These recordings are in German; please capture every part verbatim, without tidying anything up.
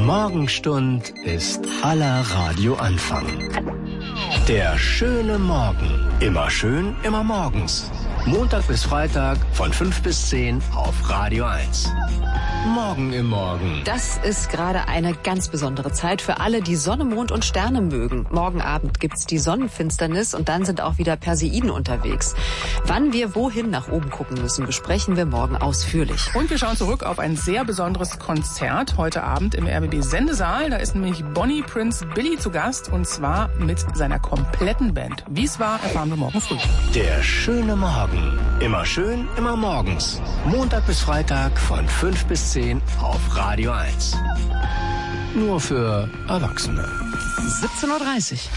Morgenstund ist aller Radioanfang. Der schöne Morgen. Immer schön, immer morgens. Montag bis Freitag von fünf bis zehn auf Radio eins. Morgen im Morgen. Das ist gerade eine ganz besondere Zeit für alle, die Sonne, Mond und Sterne mögen. Morgen Abend gibt's die Sonnenfinsternis und dann sind auch wieder Perseiden unterwegs. Wann wir wohin nach oben gucken müssen, besprechen wir morgen ausführlich. Und wir schauen zurück auf ein sehr besonderes Konzert heute Abend im R B B-Sendesaal. Da ist nämlich Bonnie Prince Billy zu Gast und zwar mit seiner kompletten Band. Wie es war, erfahren wir morgen früh. Der schöne Morgen. Immer schön, immer morgens. Montag bis Freitag von fünf bis zehn auf Radio eins. Nur für Erwachsene. siebzehn Uhr dreißig.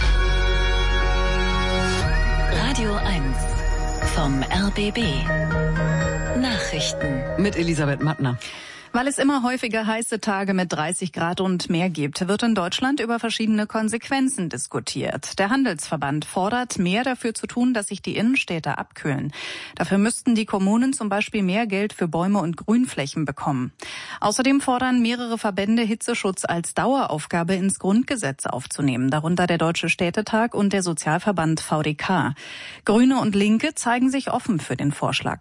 Radio eins vom R B B. Nachrichten. Mit Elisabeth Mattner. Weil es immer häufiger heiße Tage mit dreißig Grad und mehr gibt, wird in Deutschland über verschiedene Konsequenzen diskutiert. Der Handelsverband fordert, mehr dafür zu tun, dass sich die Innenstädte abkühlen. Dafür müssten die Kommunen zum Beispiel mehr Geld für Bäume und Grünflächen bekommen. Außerdem fordern mehrere Verbände, Hitzeschutz als Daueraufgabe ins Grundgesetz aufzunehmen, darunter der Deutsche Städtetag und der Sozialverband V D K. Grüne und Linke zeigen sich offen für den Vorschlag.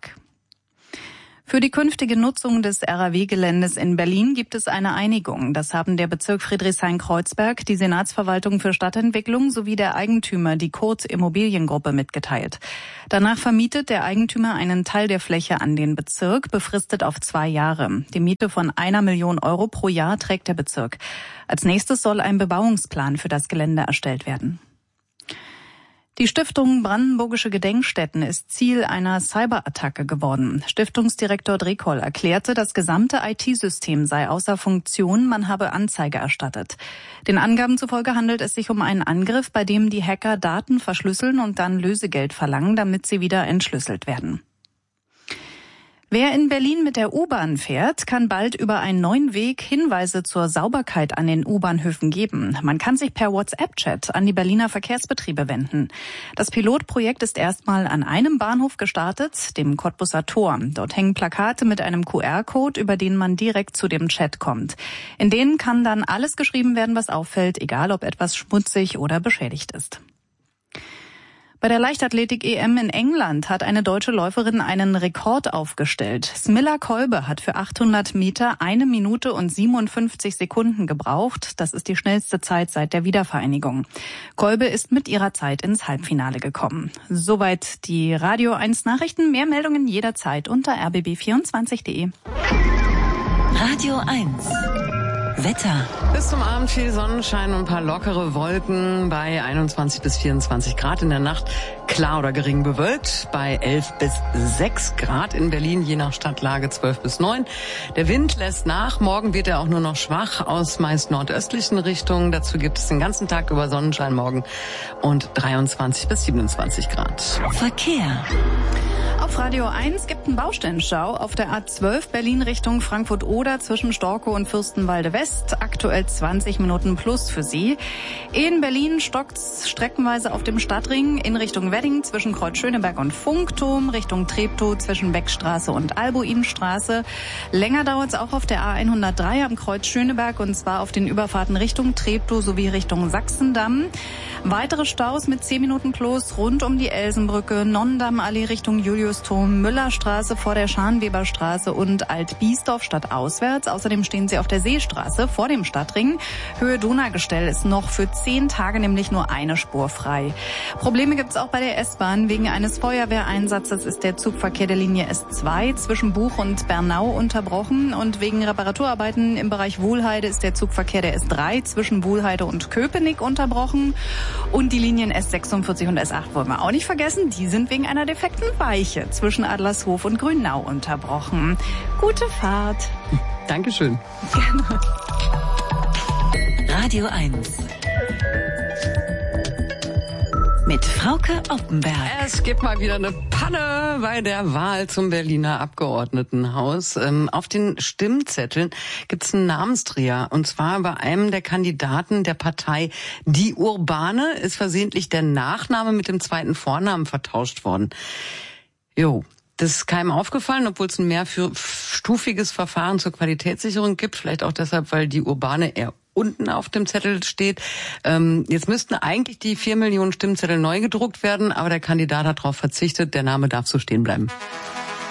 Für die künftige Nutzung des R A W-Geländes in Berlin gibt es eine Einigung. Das haben der Bezirk Friedrichshain-Kreuzberg, die Senatsverwaltung für Stadtentwicklung sowie der Eigentümer, die Kurz Immobiliengruppe, mitgeteilt. Danach vermietet der Eigentümer einen Teil der Fläche an den Bezirk, befristet auf zwei Jahre. Die Miete von einer Million Euro pro Jahr trägt der Bezirk. Als nächstes soll ein Bebauungsplan für das Gelände erstellt werden. Die Stiftung Brandenburgische Gedenkstätten ist Ziel einer Cyberattacke geworden. Stiftungsdirektor Drekoll erklärte, das gesamte I T-System sei außer Funktion, man habe Anzeige erstattet. Den Angaben zufolge handelt es sich um einen Angriff, bei dem die Hacker Daten verschlüsseln und dann Lösegeld verlangen, damit sie wieder entschlüsselt werden. Wer in Berlin mit der U-Bahn fährt, kann bald über einen neuen Weg Hinweise zur Sauberkeit an den U-Bahnhöfen geben. Man kann sich per WhatsApp-Chat an die Berliner Verkehrsbetriebe wenden. Das Pilotprojekt ist erstmal an einem Bahnhof gestartet, dem Cottbuser Tor. Dort hängen Plakate mit einem Q R-Code, über den man direkt zu dem Chat kommt. In denen kann dann alles geschrieben werden, was auffällt, egal ob etwas schmutzig oder beschädigt ist. Bei der Leichtathletik-E M in England hat eine deutsche Läuferin einen Rekord aufgestellt. Smilla Kolbe hat für achthundert Meter eine Minute und siebenundfünfzig Sekunden gebraucht. Das ist die schnellste Zeit seit der Wiedervereinigung. Kolbe ist mit ihrer Zeit ins Halbfinale gekommen. Soweit die Radio eins Nachrichten. Mehr Meldungen jederzeit unter r b b vierundzwanzig punkt d e. Radio eins. Wetter. Bis zum Abend viel Sonnenschein und ein paar lockere Wolken bei einundzwanzig bis vierundzwanzig Grad. In der Nacht klar oder gering bewölkt bei elf bis sechs Grad in Berlin, je nach Stadtlage zwölf bis neun. Der Wind lässt nach. Morgen wird er auch nur noch schwach aus meist nordöstlichen Richtungen. Dazu gibt es den ganzen Tag über Sonnenschein morgen und dreiundzwanzig bis siebenundzwanzig Grad. Verkehr. Auf Radio eins gibt einen Baustellenstau auf der A zwölf Berlin Richtung Frankfurt-Oder zwischen Storkow und Fürstenwalde West. Aktuell zwanzig Minuten plus für Sie. In Berlin stockt's streckenweise auf dem Stadtring in Richtung Wedding zwischen Kreuz-Schöneberg und Funkturm, Richtung Treptow zwischen Beckstraße und Albuinstraße. Länger dauert's auch auf der A hundertdrei am Kreuz Schöneberg und zwar auf den Überfahrten Richtung Treptow sowie Richtung Sachsendamm. Weitere Staus mit zehn Minuten plus rund um die Elsenbrücke, Nonnendammallee Richtung Juliusturm, Müllerstraße vor der Scharnweberstraße und Alt-Biesdorf stadtauswärts. Außerdem stehen Sie auf der Seestraße vor dem Stadtring. Höhe Donaugestell ist noch für zehn Tage nämlich nur eine Spur frei. Probleme gibt's auch bei der S-Bahn. Wegen eines Feuerwehreinsatzes ist der Zugverkehr der Linie S zwei zwischen Buch und Bernau unterbrochen und wegen Reparaturarbeiten im Bereich Wuhlheide ist der Zugverkehr der S drei zwischen Wuhlheide und Köpenick unterbrochen. Und die Linien S sechsundvierzig und S acht wollen wir auch nicht vergessen. Die sind wegen einer defekten Weiche zwischen Adlershof und Grünau unterbrochen. Gute Fahrt. Dankeschön. Gerne. Radio eins. Mit Frauke Oppenberg. Es gibt mal wieder eine Panne bei der Wahl zum Berliner Abgeordnetenhaus. Ähm, auf den Stimmzetteln gibt es einen Namensdreher. Und zwar bei einem der Kandidaten der Partei Die Urbane ist versehentlich der Nachname mit dem zweiten Vornamen vertauscht worden. Jo. Das ist keinem aufgefallen, obwohl es ein mehrstufiges Verfahren zur Qualitätssicherung gibt. Vielleicht auch deshalb, weil die Urbane eher unten auf dem Zettel steht. Ähm, jetzt müssten eigentlich die vier Millionen Stimmzettel neu gedruckt werden, aber der Kandidat hat darauf verzichtet. Der Name darf so stehen bleiben.